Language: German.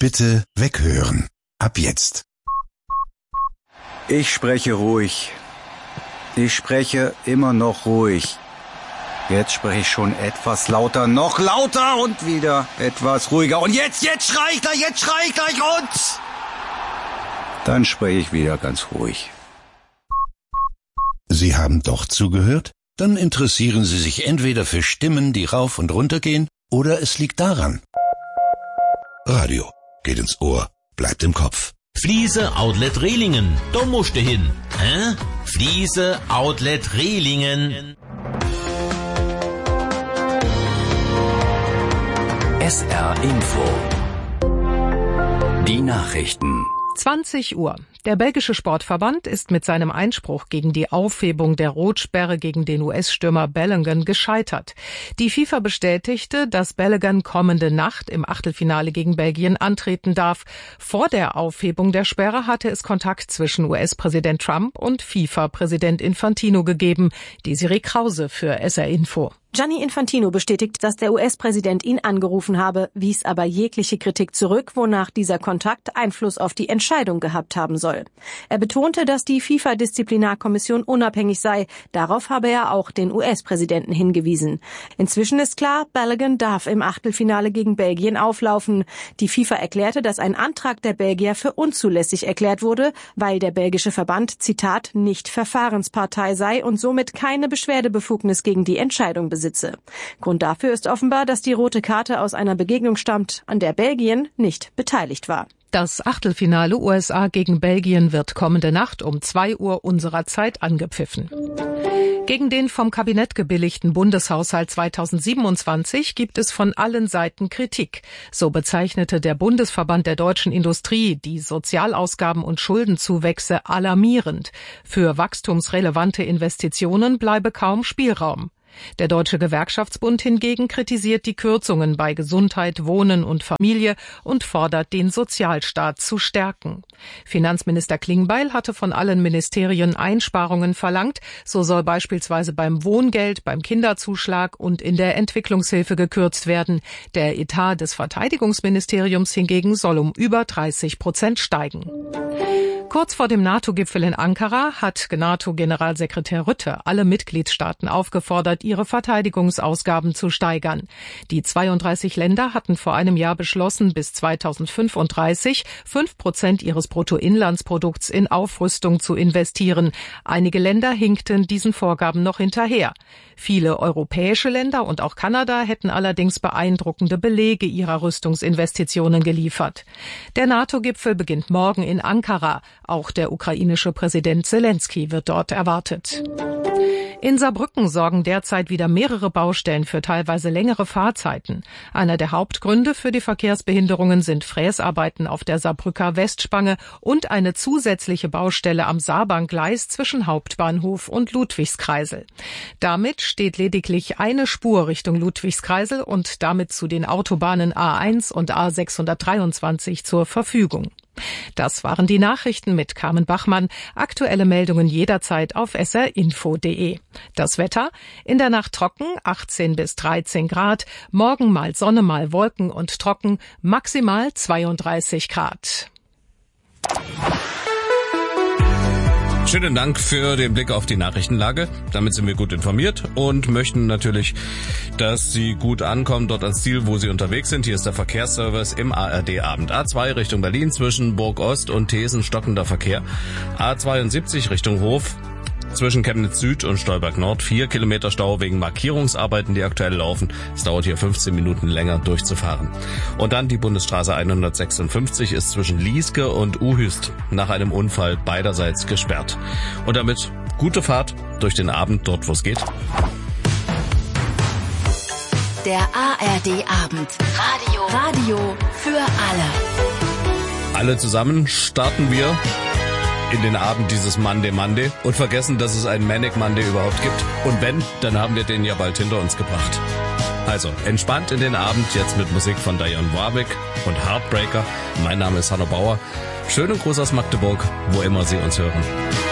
Bitte weghören. Ab jetzt. Ich spreche ruhig. Ich spreche immer noch ruhig. Jetzt spreche ich schon etwas lauter, noch lauter und wieder etwas ruhiger. Und jetzt schrei ich gleich und dann spreche ich wieder ganz ruhig. Sie haben doch zugehört? Dann interessieren Sie sich entweder für Stimmen, die rauf und runter gehen, oder es liegt daran. Radio geht ins Ohr, bleibt im Kopf. Fliese Outlet Rehlingen, da musst du hin. Hä? Fliese Outlet Rehlingen. SR Info. Die Nachrichten. 20 Uhr. Der belgische Sportverband ist mit seinem Einspruch gegen die Aufhebung der Rotsperre gegen den US-Stürmer Balogun gescheitert. Die FIFA bestätigte, dass Balogun kommende Nacht im Achtelfinale gegen Belgien antreten darf. Vor der Aufhebung der Sperre hatte es Kontakt zwischen US-Präsident Trump und FIFA-Präsident Infantino gegeben. Desiree Krause für SR Info. Gianni Infantino bestätigt, dass der US-Präsident ihn angerufen habe, wies aber jegliche Kritik zurück, wonach dieser Kontakt Einfluss auf die Entscheidung gehabt haben soll. Er betonte, dass die FIFA-Disziplinarkommission unabhängig sei. Darauf habe er auch den US-Präsidenten hingewiesen. Inzwischen ist klar, Balogun darf im Achtelfinale gegen Belgien auflaufen. Die FIFA erklärte, dass ein Antrag der Belgier für unzulässig erklärt wurde, weil der belgische Verband, Zitat, nicht Verfahrenspartei sei und somit keine Beschwerdebefugnis gegen die Entscheidung besitze. Grund dafür ist offenbar, dass die rote Karte aus einer Begegnung stammt, an der Belgien nicht beteiligt war. Das Achtelfinale USA gegen Belgien wird kommende Nacht um 2 Uhr unserer Zeit angepfiffen. Gegen den vom Kabinett gebilligten Bundeshaushalt 2027 gibt es von allen Seiten Kritik. So bezeichnete der Bundesverband der deutschen Industrie die Sozialausgaben und Schuldenzuwächse alarmierend. Für wachstumsrelevante Investitionen bleibe kaum Spielraum. Der Deutsche Gewerkschaftsbund hingegen kritisiert die Kürzungen bei Gesundheit, Wohnen und Familie und fordert, den Sozialstaat zu stärken. Finanzminister Klingbeil hatte von allen Ministerien Einsparungen verlangt. So soll beispielsweise beim Wohngeld, beim Kinderzuschlag und in der Entwicklungshilfe gekürzt werden. Der Etat des Verteidigungsministeriums hingegen soll um über 30% steigen. Kurz vor dem NATO-Gipfel in Ankara hat NATO-Generalsekretär Rutte alle Mitgliedstaaten aufgefordert, ihre Verteidigungsausgaben zu steigern. Die 32 Länder hatten vor einem Jahr beschlossen, bis 2035 5% ihres Bruttoinlandsprodukts in Aufrüstung zu investieren. Einige Länder hinkten diesen Vorgaben noch hinterher. Viele europäische Länder und auch Kanada hätten allerdings beeindruckende Belege ihrer Rüstungsinvestitionen geliefert. Der NATO-Gipfel beginnt morgen in Ankara. Auch der ukrainische Präsident Zelensky wird dort erwartet. In Saarbrücken sorgen derzeit wieder mehrere Baustellen für teilweise längere Fahrzeiten. Einer der Hauptgründe für die Verkehrsbehinderungen sind Fräsarbeiten auf der Saarbrücker Westspange und eine zusätzliche Baustelle am Saarbahngleis zwischen Hauptbahnhof und Ludwigskreisel. Damit steht lediglich eine Spur Richtung Ludwigskreisel und damit zu den Autobahnen A1 und A623 zur Verfügung. Das waren die Nachrichten mit Carmen Bachmann. Aktuelle Meldungen jederzeit auf srinfo.de. Das Wetter: in der Nacht trocken, 18 bis 13 Grad. Morgen mal Sonne, mal Wolken und trocken, maximal 32 Grad. Schönen Dank für den Blick auf die Nachrichtenlage. Damit sind wir gut informiert und möchten natürlich, dass Sie gut ankommen dort ans Ziel, wo Sie unterwegs sind. Hier ist der Verkehrsservice im ARD-Abend. A2 Richtung Berlin zwischen Burg Ost und Thesen stockender Verkehr. A72 Richtung Hof zwischen Chemnitz Süd und Stolberg Nord 4 Kilometer Stau wegen Markierungsarbeiten, die aktuell laufen. Es dauert hier 15 Minuten länger durchzufahren. Und dann die Bundesstraße 156 ist zwischen Lieske und Uhüst nach einem Unfall beiderseits gesperrt. Und damit gute Fahrt durch den Abend dort, wo es geht. Der ARD-Abend. Radio für alle. Alle zusammen starten wir in den Abend dieses Monday und vergessen, dass es einen Manic Monday überhaupt gibt. Und wenn, dann haben wir den ja bald hinter uns gebracht. Also, entspannt in den Abend jetzt mit Musik von Dionne Warwick und Heartbreaker. Mein Name ist Hanno Bauer. Schönen Gruß aus Magdeburg, wo immer Sie uns hören.